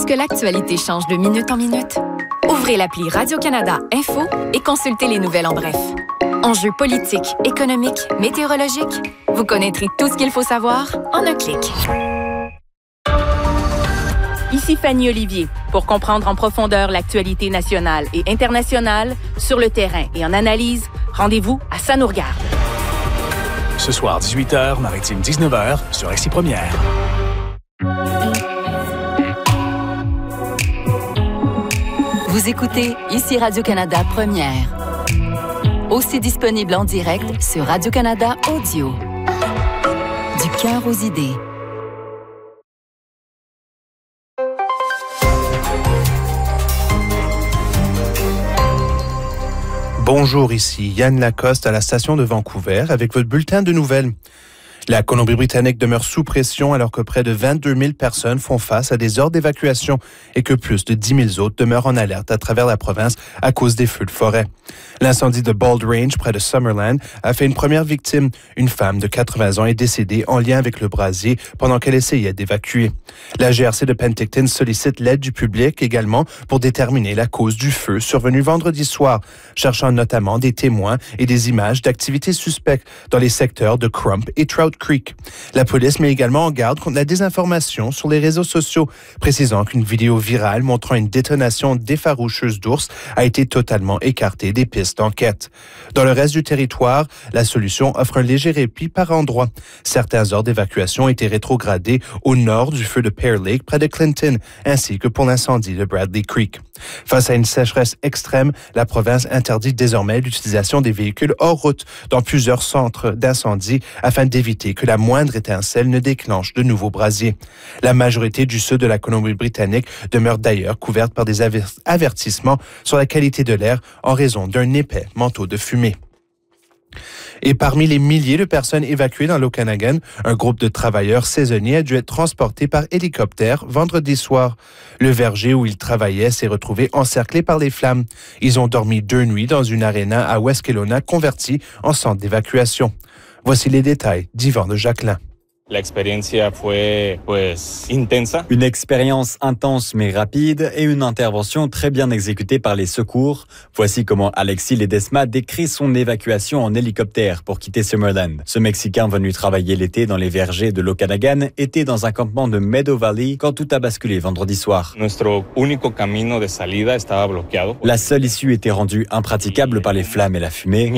Parce que l'actualité change de minute en minute. Ouvrez l'appli Radio-Canada Info et consultez les nouvelles en bref. Enjeux politiques, économiques, météorologiques. Vous connaîtrez tout ce qu'il faut savoir en un clic. Ici Fanny Olivier. Pour comprendre en profondeur l'actualité nationale et internationale, sur le terrain et en analyse, rendez-vous à Ça nous regarde. Ce soir, 18h, Maritime 19h, sur Exi Première. Vous écoutez Ici Radio-Canada Première. Aussi disponible en direct sur Radio-Canada Audio. Du cœur aux idées. Bonjour, ici Yann Lacoste à la station de Vancouver avec votre bulletin de nouvelles. La Colombie-Britannique demeure sous pression alors que près de 22 000 personnes font face à des ordres d'évacuation et que plus de 10 000 autres demeurent en alerte à travers la province à cause des feux de forêt. L'incendie de Bald Range, près de Summerland, a fait une première victime. Une femme de 80 ans est décédée en lien avec le brasier pendant qu'elle essayait d'évacuer. La GRC de Penticton sollicite l'aide du public également pour déterminer la cause du feu survenu vendredi soir, cherchant notamment des témoins et des images d'activités suspectes dans les secteurs de Crump et Trout Creek. La police met également en garde contre la désinformation sur les réseaux sociaux, précisant qu'une vidéo virale montrant une détonation défaroucheuse d'ours a été totalement écartée des pistes d'enquête. Dans le reste du territoire, la solution offre un léger répit par endroits. Certains ordres d'évacuation ont été rétrogradés au nord du feu de Pear Lake, près de Clinton, ainsi que pour l'incendie de Bradley Creek. Face à une sécheresse extrême, la province interdit désormais l'utilisation des véhicules hors route dans plusieurs centres d'incendie afin d'éviter que la moindre étincelle ne déclenche de nouveaux brasiers. La majorité du sud de la Colombie-Britannique demeure d'ailleurs couverte par des avertissements sur la qualité de l'air en raison d'un épais manteau de fumée. Et parmi les milliers de personnes évacuées dans l'Okanagan, un groupe de travailleurs saisonniers a dû être transporté par hélicoptère vendredi soir. Le verger où ils travaillaient s'est retrouvé encerclé par les flammes. Ils ont dormi 2 nuits dans une aréna à West Kelowna convertie en centre d'évacuation. Voici les détails d'Yvan de Jacquelin. Une expérience intense mais rapide et une intervention très bien exécutée par les secours. Voici comment Alexis Ledesma décrit son évacuation en hélicoptère pour quitter Summerland. Ce Mexicain venu travailler l'été dans les vergers de l'Okanagan était dans un campement de Meadow Valley quand tout a basculé vendredi soir. La seule issue était rendue impraticable par les flammes et la fumée.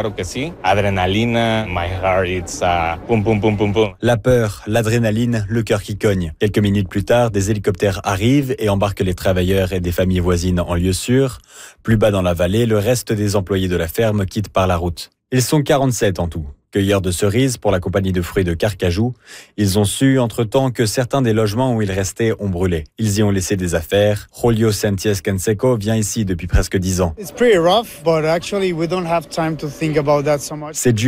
La peur, l'adrénaline, le cœur qui cogne. Quelques minutes plus tard, des hélicoptères arrivent et embarquent les travailleurs et des familles voisines en lieu sûr. Plus bas dans la vallée, le reste des employés de la ferme quittent par la route. Ils sont 47 en tout. Cueilleurs de cerises pour la compagnie de fruits de Carcajou, ils ont su entre-temps que certains des logements où ils restaient ont brûlé. Ils y ont laissé des affaires. Julio Sánchez Canseco vient ici depuis presque 10 ans. C'est